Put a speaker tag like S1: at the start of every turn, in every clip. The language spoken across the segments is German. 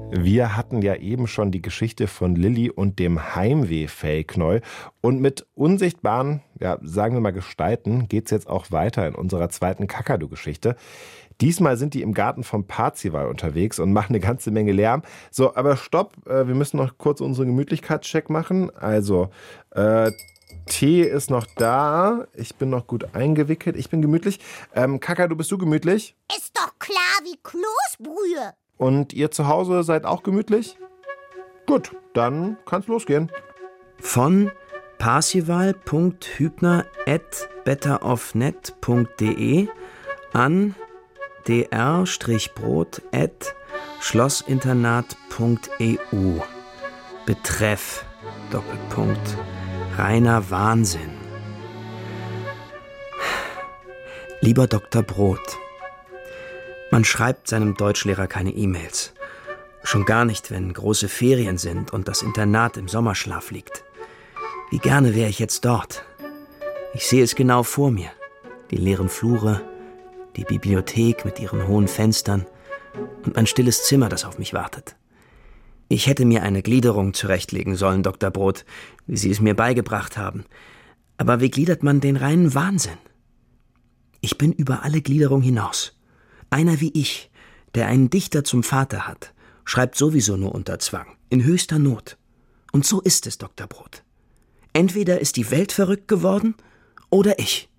S1: Wir hatten ja eben schon die Geschichte von Lilly und dem Heimweh-Fellknäuel. Und mit unsichtbaren, sagen wir mal Gestalten, geht's jetzt auch weiter in unserer zweiten Kakadu-Geschichte. Diesmal sind die im Garten vom Parzival unterwegs und machen eine ganze Menge Lärm. So, aber stopp, wir müssen noch kurz unseren Gemütlichkeitscheck machen. Also, Tee ist noch da. Ich bin noch gut eingewickelt. Ich bin gemütlich. Kakadu, bist du gemütlich?
S2: Ist doch klar wie Kloßbrühe.
S1: Und ihr zu Hause seid auch gemütlich? Gut, dann kann's losgehen.
S3: Von parsival.hübner@betteroffnet.de an dr-brot@schlossinternat.eu. Betreff: reiner Wahnsinn. Lieber Dr. Brot, man schreibt seinem Deutschlehrer keine E-Mails. Schon gar nicht, wenn große Ferien sind und das Internat im Sommerschlaf liegt. Wie gerne wäre ich jetzt dort. Ich sehe es genau vor mir. Die leeren Flure, die Bibliothek mit ihren hohen Fenstern und mein stilles Zimmer, das auf mich wartet. Ich hätte mir eine Gliederung zurechtlegen sollen, Dr. Brot, wie Sie es mir beigebracht haben. Aber wie gliedert man den reinen Wahnsinn? Ich bin über alle Gliederung hinaus. Einer wie ich, der einen Dichter zum Vater hat, schreibt sowieso nur unter Zwang, in höchster Not. Und so ist es, Dr. Brot. Entweder ist die Welt verrückt geworden oder ich.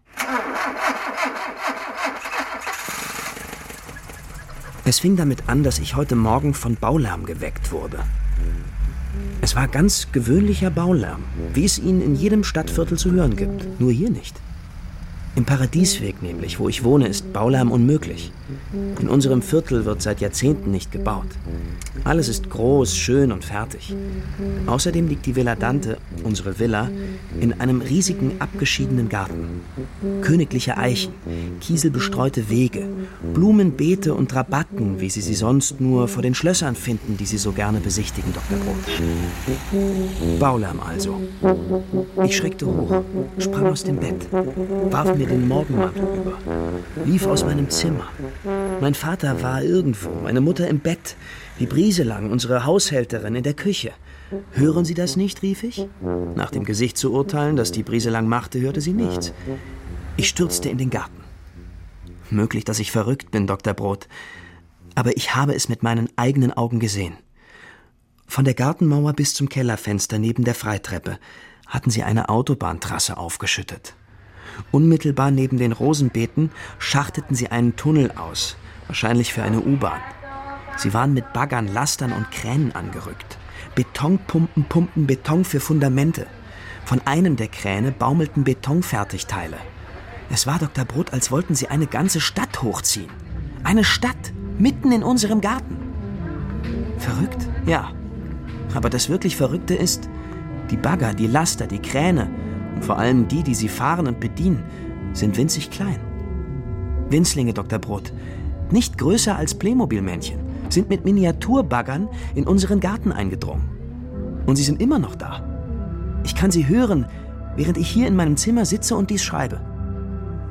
S3: Es fing damit an, dass ich heute Morgen von Baulärm geweckt wurde. Es war ganz gewöhnlicher Baulärm, wie es ihn in jedem Stadtviertel zu hören gibt, nur hier nicht. Im Paradiesweg nämlich, wo ich wohne, ist Baulärm unmöglich. In unserem Viertel wird seit Jahrzehnten nicht gebaut. Alles ist groß, schön und fertig. Außerdem liegt die Villa Dante, unsere Villa, in einem riesigen, abgeschiedenen Garten. Königliche Eichen, kieselbestreute Wege, Blumenbeete und Rabatten, wie Sie sie sonst nur vor den Schlössern finden, die Sie so gerne besichtigen, Dr. Brot. Baulärm also. Ich schreckte hoch, sprang aus dem Bett, warf mir den Morgenmantel über, lief aus meinem Zimmer. Mein Vater war irgendwo, meine Mutter im Bett, die Brieselang, unsere Haushälterin, in der Küche. »Hören Sie das nicht?« rief ich. Nach dem Gesicht zu urteilen, das die Brieselang machte, hörte sie nichts. Ich stürzte in den Garten. Möglich, dass ich verrückt bin, Dr. Brot, aber ich habe es mit meinen eigenen Augen gesehen. Von der Gartenmauer bis zum Kellerfenster neben der Freitreppe hatten sie eine Autobahntrasse aufgeschüttet. Unmittelbar neben den Rosenbeeten schachteten sie einen Tunnel aus, wahrscheinlich für eine U-Bahn. Sie waren mit Baggern, Lastern und Kränen angerückt. Betonpumpen pumpten Beton für Fundamente. Von einem der Kräne baumelten Betonfertigteile. Es war, Dr. Brot, als wollten sie eine ganze Stadt hochziehen. Eine Stadt, mitten in unserem Garten. Verrückt? Ja. Aber das wirklich Verrückte ist, die Bagger, die Laster, die Kräne und vor allem die sie fahren und bedienen, sind winzig klein. Winzlinge, Dr. Brot, nicht größer als Playmobil-Männchen, sind mit Miniaturbaggern in unseren Garten eingedrungen. Und sie sind immer noch da. Ich kann sie hören, während ich hier in meinem Zimmer sitze und dies schreibe.